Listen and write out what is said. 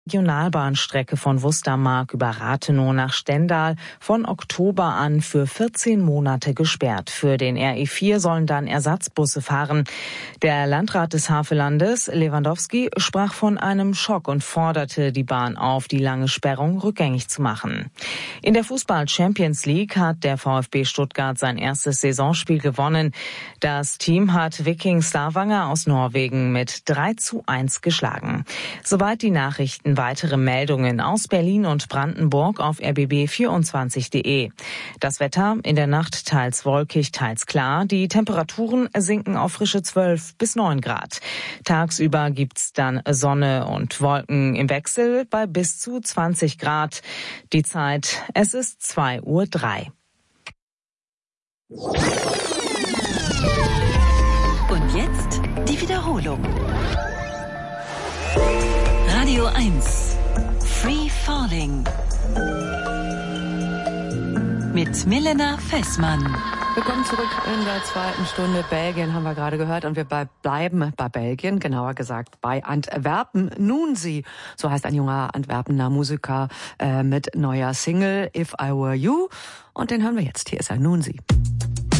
Regionalbahnstrecke von Wustermark über Rathenow nach Stendal von Oktober an für 14 Monate gesperrt. Für den RE4 sollen dann Ersatzbusse fahren. Der Landrat des Havellandes, Lewandowski, sprach von einem Schock und forderte die Bahn auf, die lange Sperrung rückgängig zu machen. In der Fußball-Champions League hat der VfB Stuttgart sein erstes Saisonspiel gewonnen. Das Team hat Viking Stavanger aus Norwegen mit 3:1 geschlagen. Soweit die Nachrichten. Weitere Meldungen aus Berlin und Brandenburg auf rbb24.de. Das Wetter in der Nacht teils wolkig, teils klar. Die Temperaturen sinken auf frische 12 bis 9 Grad. Tagsüber gibt's dann Sonne und Wolken im Wechsel bei bis zu 20 Grad. Die Zeit, es ist 2:03 Uhr. Und jetzt die Wiederholung. Radio 1, Free Falling. Mit Milena Fessmann. Willkommen zurück in der zweiten Stunde. Belgien haben wir gerade gehört und wir bleiben bei Belgien, genauer gesagt bei Antwerpen. Noonzy, so heißt ein junger Antwerpener Musiker mit neuer Single If I Were You. Und den hören wir jetzt. Hier ist er, Noonzy.